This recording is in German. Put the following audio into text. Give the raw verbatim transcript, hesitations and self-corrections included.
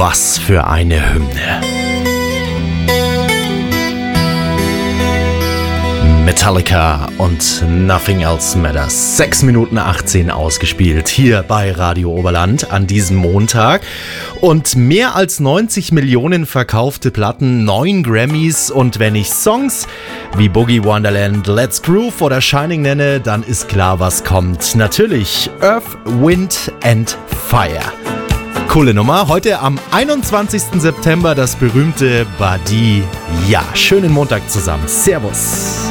Was für eine Hymne. Metallica und Nothing Else Matters. sechs Minuten achtzehn ausgespielt hier bei Radio Oberland an diesem Montag. Und mehr als neunzig Millionen verkaufte Platten, neun Grammys. Und wenn ich Songs wie Boogie Wonderland, Let's Groove oder Shining nenne, dann ist klar, was kommt. Natürlich Earth, Wind and Fire. Coole Nummer. Heute am einundzwanzigsten September das berühmte Badi. Ja, schönen Montag zusammen. Servus.